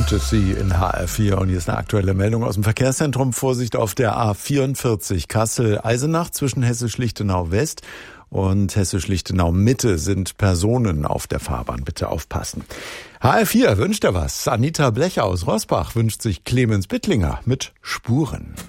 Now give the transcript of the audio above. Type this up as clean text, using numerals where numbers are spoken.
gibt es sie in HR4 und hier ist eine aktuelle Meldung aus dem Verkehrszentrum. Vorsicht auf der A44 Kassel-Eisenach zwischen Hessisch-Lichtenau West und Hessisch-Lichtenau Mitte sind Personen auf der Fahrbahn. Bitte aufpassen. HR4 wünscht er was. Anita Blecher aus Roßbach wünscht sich Clemens Bittlinger mit Spuren.